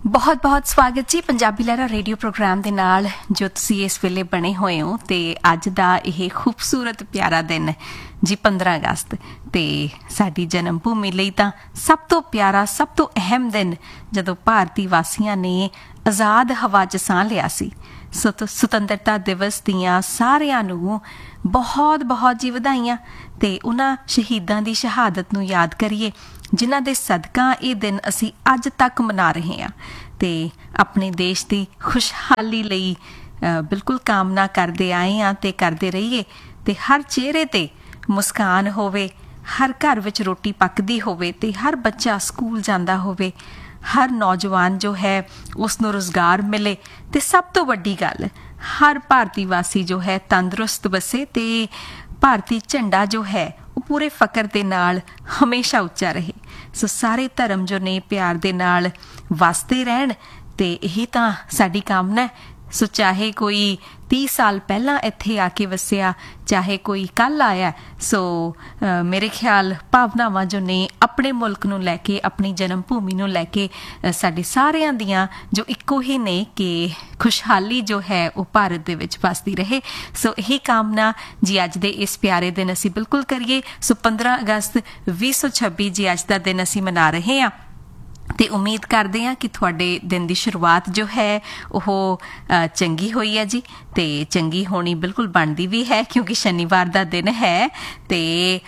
बहुत बहुत स्वागत जी पंजाबी लहरा रेडियो प्रोग्राम दे नाल जो तुसी इस वेले बने होए हो ते अज दा यह खूबसूरत प्यारा दिन जी 15 अगस्त ते साडी जन्म भूमि लई तां सब तो प्यारा सब तो अहम दिन जदों भारती वासियां ने आज़ाद हवा च साह लिया सी। सुतंत्रता दिवस दियां सारियां नूं बहुत बहुत जी वधाइयां ते उन्हां शहीदां दी शहादत नूं याद करिए जिन्हां दे सदका ये दिन असी अज तक मना रहे हैं ते अपने देश की खुशहाली लई बिल्कुल कामना करते आए हैं ते करते रहिए ते हर चेहरे ते मुस्कान होवे, हर घर विच रोटी पकदी होवे ते हर बच्चा स्कूल जांदा होवे, हर नौजवान जो है उसनूं रोज़गार मिले ते सब तो वड्डी गल हर भारती वासी जो है तंदुरुस्त बसे ते भारती झंडा जो है वो पूरे फकर दे नाल हमेशा उच्चा रहे। सो सारे धर्म जो ने प्यार दे नाल वसते रहन ते यही तां साडी कामना है। सो चाहे कोई 30 साल पहला इत्थे आके वसिया चाहे कोई कल आया, सो मेरे ख्याल भावनावां जो ने अपने मुल्क नूं लैके अपनी जन्म भूमि नूं लैके साडे सारियां दियां जो इक्को ही ने कि खुशहाली जो है वो भारत दे विच वसदी रहे। सो यही कामना जी अज दे इस प्यारे दिन असी बिल्कुल करिए। सो 15 अगस्त 2026 जी अज दा दिन असी मना रहे हैं ते उम्मीद करते हैं कि थोड़े दिन की शुरुआत जो है वो चंगी हुई है जी ते चंगी होनी बिल्कुल बनती भी है क्योंकि शनिवार का दिन है ते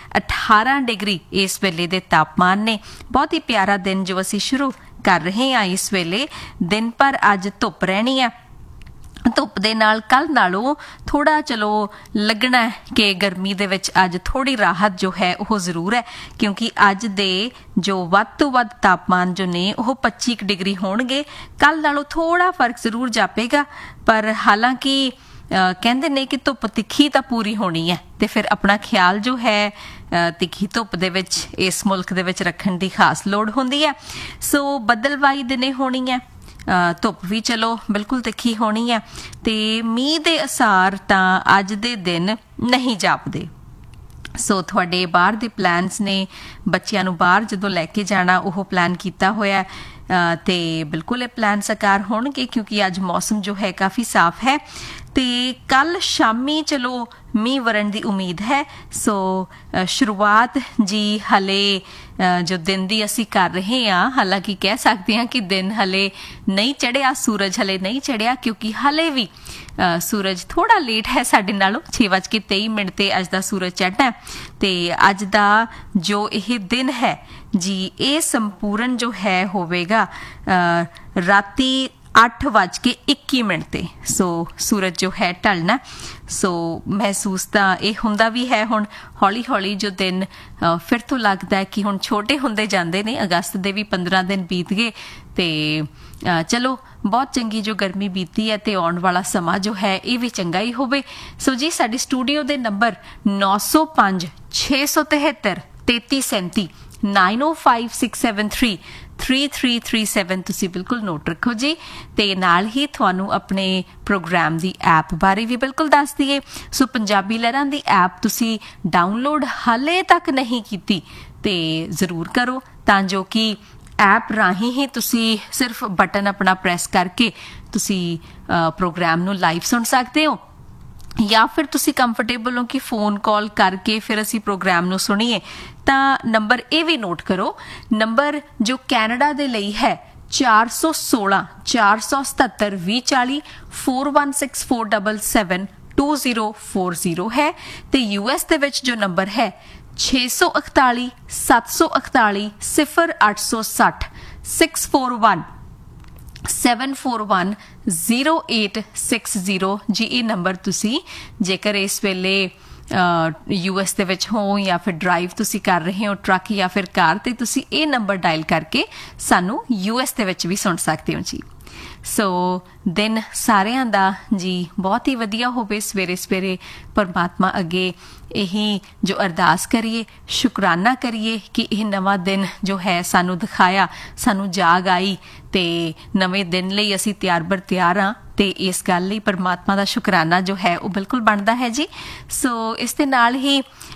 18 डिग्री इस वेले दे तापमान ने बहुत ही प्यारा दिन जो असी शुरू कर रहे हैं। इस वेले दिन पर अज धुप रहनी है, धुप दे नाल कल नालों थोड़ा चलो लगना है कि गर्मी दे विच अज थोड़ी राहत जो है वो जरूर है क्योंकि अज दे जो वध तो वध तापमान जो ने वो 25 डिग्री होणगे। कल नालों थोड़ा फर्क जरूर जापेगा पर हालांकि कहंदे ने कि धुप तिखी तां पूरी होनी है ते फिर अपना ख्याल जो है तिखी धुप दे विच इस मुल्क दे विच रखण दी खास लोड़ हुंदी है। सो बदलवाई दिने होनी है, धुप भी चलो बिल्कुल तिखी होनी है ते मीह दे असार तां अज दे दिन नहीं जापदे। सो थोड़े बाहर दे प्लान्स ने बच्चियां नूं बाहर जदों लैके जाना वो प्लान किया होया ते बिल्कुल ये प्लान साकार होणगे क्योंकि अज मौसम जो है काफ़ी साफ है ते कल शामी चलो मीह वरण की उम्मीद है। सो शुरुआत जी हले जो दिन की असी कर रहे हैं, हालांकि कह सकते हैं कि दिन हले नहीं चढ़िया, सूरज हले नहीं चढ़िया क्योंकि हले भी सूरज थोड़ा लेट है साडे नालों 6:23 ते अज दा सूरज चढ़ना है ते अज दा जो यह दिन है जी ये संपूर्ण जो है होवेगा राती 8:21 ते। सो सूरज जो है ढलना। सो महसूस तो यह हुंदा भी है हुण हौली हौली जो दिन फिर तो लगता है कि हुण छोटे हुंदे जांदे ने। अगस्त दे भी 15 दिन बीत गए ते चलो बहुत चंगी जो गर्मी बीती है ते आउण वाला समा जो है ये भी चंगा ही होवे। सो जी साडे स्टूडियो दे नंबर 905 673 3337 905673 3337 तुसी बिल्कुल नोट रखो जी ते नाल ही तुहानू अपने प्रोग्राम दी ऐप बारे भी बिल्कुल दस दिए। सो पंजाबी लहरां दी ऐप तुसी डाउनलोड हाले तक नहीं कीती ते जरूर करो तां जो कि ऐप राही ही तुसी सिर्फ बटन अपना प्रेस करके तुसी प्रोग्राम नू लाइव सुन सकते हो या फिर तुसी कंफर्टेबल हो कि फोन कॉल करके फिर असी प्रोग्राम नू सुनिए तां नंबर ये भी नोट करो। नंबर जो कैनेडा दे लई है 416 477 2040 416 477 2040 है ते यूएस दे विच जो नंबर है 641 741 0860 641 741 0860 जी ये नंबर तुसी जेकर इस वेले यूएस दे विच हो या फिर ड्राइव तुसी कर रहे हो ट्रक या फिर कार ते तुसी ये नंबर डायल करके सानू यूएस दे विच भी सुन सकते हो जी। सो दिन सारियां दा जी बहुत ही वधिया होवे। सवेरे सवेरे परमात्मा अगे यही जो अरदास करिए शुकराना करिए कि यह नवा दिन जो है सानू दिखाया, सानू जाग आई ते नवे दिन लई असी तैयार बर तैयार हाँ ते इस गल लई परमात्मा दा शुकराना जो है वो बिल्कुल बनता है जी। सो इस दे नाल ही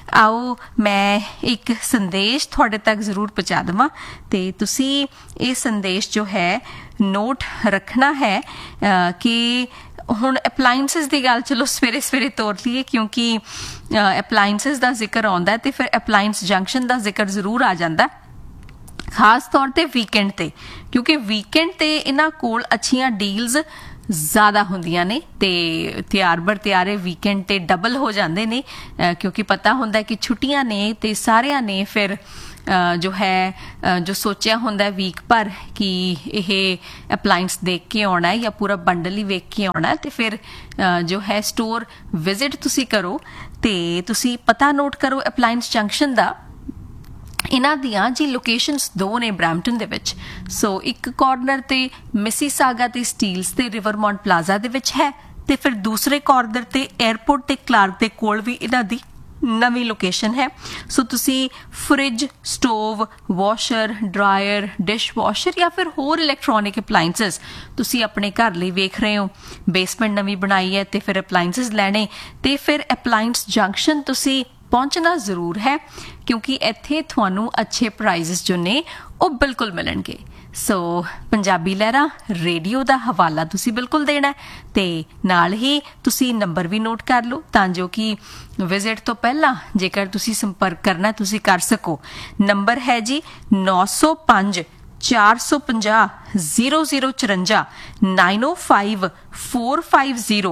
आओ मैं एक संदेश थोड़े तक जरूर पहुँचा देवां ते तुसी ये संदेश जो है नोट रखना है कि हुण एप्लाइंसिस की गल चलो सवेरे सवेरे तोड़ लीए क्योंकि एप्लाइंसिस का जिक्र आउंदा है ते फिर एप्लाइंस जंक्शन का जिक्र जरूर आ जाता खास तौर ते वीकेंड ते क्योंकि वीकेंड ते इन्हां कोल अच्छियां डील्स ज़्यादा होंदियां ने ते त्यार बर त्यारे वीकेंड ते डबल हो जाते ने क्योंकि पता होंदा कि छुट्टियां ने ते सारियां ने फिर जो है जो सोचा होंदा वीक भर कि यह अप्लायंस देख के आना है या पूरा बंडल ही वेख के आना है तो फिर जो है स्टोर विजिट तुसी करो तो तुसी पता नोट करो अप्लायंस जंक्शन का इन्हां दियां जी लोकेशनस दो ने ब्रैम्पटन दे विच सो एक कॉर्नर ते मिसीसागा ते स्टील्स ते रिवरमॉन्ट प्लाजा दे विच है ते फिर दूसरे कॉर्नर ते एयरपोर्ट ते क्लार्क दे कोल भी इन्हां दी नवी लोकेशन है सो तुसी fridge stove washer dryer dish washer या फिर होर इलैक्ट्रॉनिक अप्लायंसिस तुसी अपने घर लिए वेख रहे हो बेसमेंट नवी बनाई है ते फिर अप्लायंसिस लैने ते फिर अप्लायंस जंक्शन तुसी पहुंचना जरूर है क्योंकि इत्थे तुहानू अच्छे प्राइजेस जो ने वो बिल्कुल मिलणगे सो पंजाबी लहरा रेडियो का हवाला तुसी बिल्कुल देना है ते नाल ही तुसी नंबर भी नोट कर लो तां जो कि विजिट तो पहला जेकर तुसी संपर्क करना तुसी कर सको नंबर है जी 905 450 0054 905 450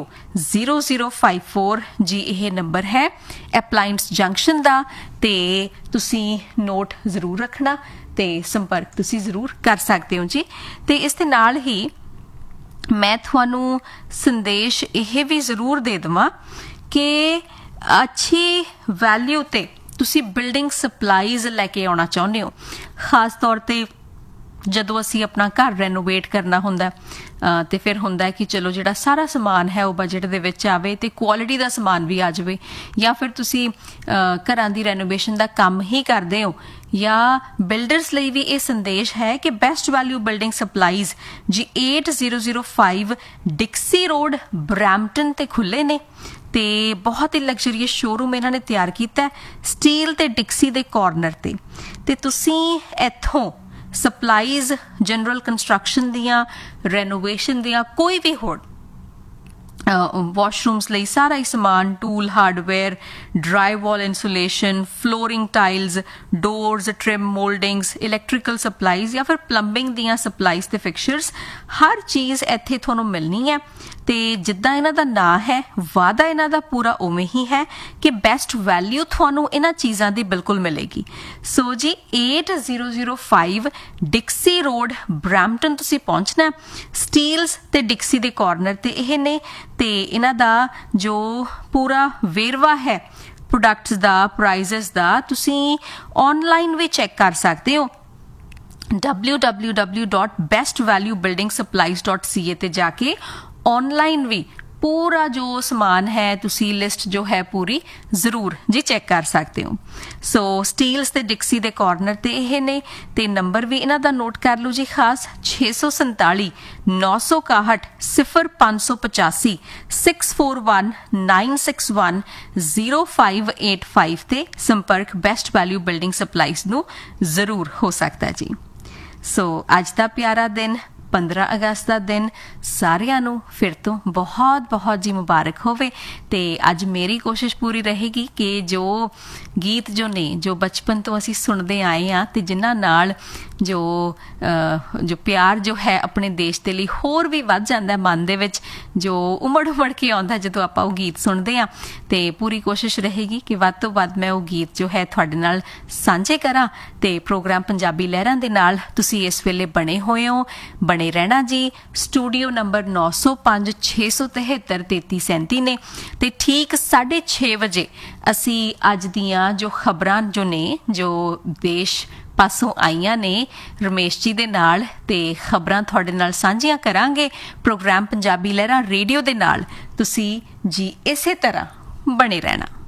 0054 जी यह नंबर है अप्लायंस जंक्शन का ते तुसी नोट जरूर रखना ते संपर्क तुसी जरूर कर सकते हो जी ते इस दे नाल ही मैं तुहानू संदेश यह भी जरूर दे देवां कि अच्छी वैल्यू ते तुसी बिल्डिंग सप्लाईज लैके आना चाहुंदे हो खास तौर ते जदों असी अपना घर रेनोवेट करना हुंदा ते फिर हुंदा कि चलो जिहड़ा सारा समान है वो बजट दे विच आवे ते क्वालिटी दा समान भी आ जावे या फिर तुसी घरां दी रेनोवेशन दा काम ही करदे हो या बिल्डर्स ਲਈ भी ये संदेश है कि बेस्ट वैल्यू बिल्डिंग सप्लाईज जी 8005 डिक्सी रोड ब्रैम्पटन ते खुले ने ते बहुत ही लग्जरीअस शोरूम इन्हां ने तैयार कीता स्टील ते डिक्सी दे कॉर्नर ते तुसी इत्थों सप्लाईज जनरल कंस्ट्रक्शन दियां रेनोवेशन दियां कोई भी होड़ वॉशरूम्स ਲਈ सारा ही समान tool hardware dry wall insulation flooring tiles doors trim mouldings electrical supplies या फिर प्लंबिंग दियां सप्लाईज ते फिक्चर्स हर चीज़ इत्थे तुहानू मिलनी है ते जिद्दां इन्हां दा नाम है वादा इन्हां दा पूरा उवें ही है कि बेस्ट वैल्यू तुहानू इन्हां चीज़ां दी बिल्कुल मिलेगी सो जी 8005 डिक्सी रोड ब्रैम्पटन तुसी पहुंचना स्टील्स ते डिक्सी दे कॉर्नर ते इह ने ते इन्हां दा जो पूरा वेरवा है प्रोडक्ट्स दा प्राइजेस दा तुसी ऑनलाइन भी चेक कर सकते हो www.bestvaluebuildingsupplies.ca ते जाके ऑनलाइन भी पूरा जो समान है तुसी लिस्ट जो है पूरी जरूर जी चेक कर सकते हो सो स्टील्स ते डिक्सी दे कॉर्नर ते इह ने ते नंबर भी इन्हां दा नोट कर लो जी खास 647 961 0585 641 961 0585 ते संपर्क बेस्ट वैल्यू बिल्डिंग सप्लाईज नू जरूर हो सकता जी सो अज दा प्यारा दिन 15 अगस्त का दिन सारिਆਂ ਨੂੰ फिर तो बहुत बहुत जी मुबारक होवे ते अज मेरी कोशिश पूरी रहेगी कि जो गीत जो ने जो बचपन तो असी सुनते आए हाँ ते जिन्हां नाल जो प्यार जो है अपने देश के लिए होर भी वध जांदा है मन दे विच जो उमड़ उमड़ के आउंदा जदों आपां वो गीत सुनते हाँ ते पूरी कोशिश रहेगी कि वध तो वध मैं वो गीत जो है तुहाडे नाल सांझे करां ते प्रोग्राम पंजाबी लहरां दे नाल तुसी इस वेले बने होए हो बने रहना जी स्टूडियो नंबर 905 673 3337 ने ते ठीक 6:30 बजे असी अज दियां जो खबरां जो ने जो देश पासों आईयां ने रमेश जी दे नाल ते खबरां तुहाडे नाल सांझियां करांगे प्रोग्राम पंजाबी लहरां रेडियो दे नाल तुसी जी इसे तरह बने रहना।